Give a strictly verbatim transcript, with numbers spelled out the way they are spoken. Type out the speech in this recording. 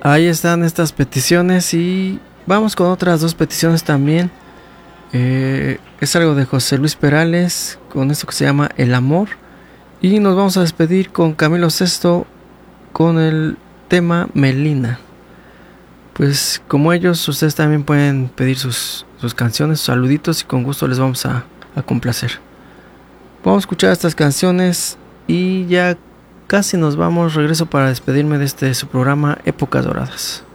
Ahí están estas peticiones y vamos con otras dos peticiones también. Eh, es algo de José Luis Perales con esto que se llama El Amor. Y nos vamos a despedir con Camilo Sesto con el tema Melina. Pues como ellos, ustedes también pueden pedir sus, sus canciones, sus saluditos y con gusto les vamos a, a complacer. Vamos a escuchar estas canciones y ya casi nos vamos. Regreso para despedirme de este su programa Épocas Doradas.